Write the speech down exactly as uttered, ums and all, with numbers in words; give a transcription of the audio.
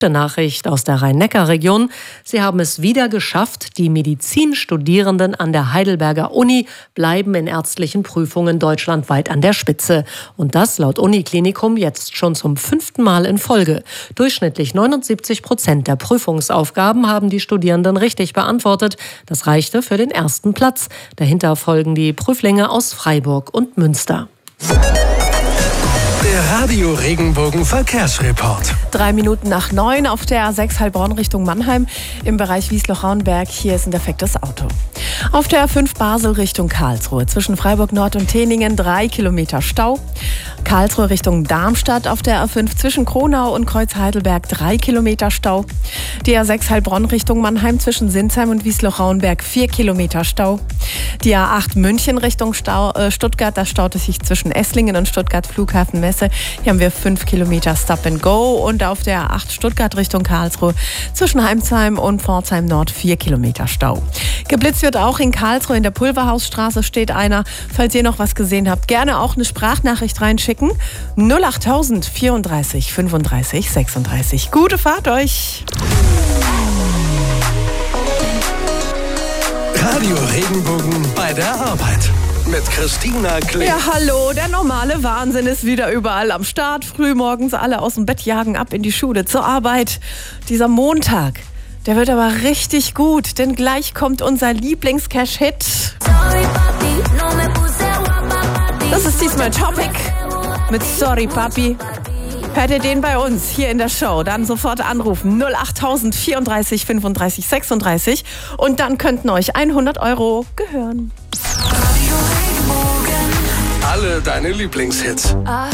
Nachricht aus der Rhein-Neckar-Region. Sie haben es wieder geschafft. Die Medizinstudierenden an der Heidelberger Uni bleiben in ärztlichen Prüfungen deutschlandweit an der Spitze. Und das laut Uniklinikum jetzt schon zum fünften Mal in Folge. Durchschnittlich neunundsiebzig Prozent der Prüfungsaufgaben haben die Studierenden richtig beantwortet. Das reichte für den ersten Platz. Dahinter folgen die Prüflinge aus Freiburg und Münster. Der Radio Regenbogen Verkehrsreport. Drei Minuten nach neun auf der A sechs Heilbronn Richtung Mannheim im Bereich Wiesloch-Rauenberg. Hier ist ein defektes Auto. Auf der A fünf Basel Richtung Karlsruhe zwischen Freiburg Nord und Teningen drei Kilometer Stau. Karlsruhe Richtung Darmstadt auf der A fünf zwischen Kronau und Kreuz Heidelberg drei Kilometer Stau. Die A sechs Heilbronn Richtung Mannheim zwischen Sinsheim und Wiesloch-Rauenberg vier Kilometer Stau. Die A acht München Richtung Stau, äh, Stuttgart, da staut es sich zwischen Esslingen und Stuttgart Flughafen Messe. Hier haben wir fünf Kilometer Stop and Go. Und auf der A acht Stuttgart Richtung Karlsruhe zwischen Heimsheim und Pforzheim Nord vier Kilometer Stau. Geblitzt wird auch in Karlsruhe in der Pulverhausstraße steht einer. Falls ihr noch was gesehen habt, gerne auch eine Sprachnachricht reinschicken. null achttausend vierunddreißig fünfunddreißig sechsunddreißig. Gute Fahrt euch! Radio Regenbogen bei der Arbeit. Mit Christina Kling. Ja, hallo, der normale Wahnsinn ist wieder überall am Start. Frühmorgens alle aus dem Bett jagen, ab in die Schule, zur Arbeit. Dieser Montag, der wird aber richtig gut, denn gleich kommt unser Lieblings-Cash-Hit. Das ist diesmal Topic mit Sorry Papi. Hört ihr den bei uns hier in der Show, dann sofort anrufen null achttausend vierunddreißig fünfunddreißig sechsunddreißig und dann könnten euch hundert Euro gehören. Alle deine Lieblingshits.